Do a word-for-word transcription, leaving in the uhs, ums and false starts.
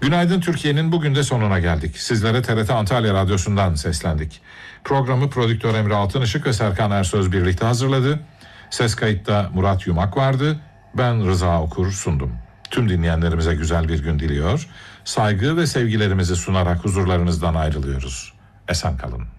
Günaydın Türkiye'nin bugün de sonuna geldik. Sizlere T R T Antalya Radyosu'ndan seslendik. Programı prodüktör Emre Altınışık ve Serkan Ersöz birlikte hazırladı. Ses kayıtta Murat Yumak vardı. Ben Rıza Okur sundum. Tüm dinleyenlerimize güzel bir gün diliyor. Saygı ve sevgilerimizi sunarak huzurlarınızdan ayrılıyoruz. Esen kalın.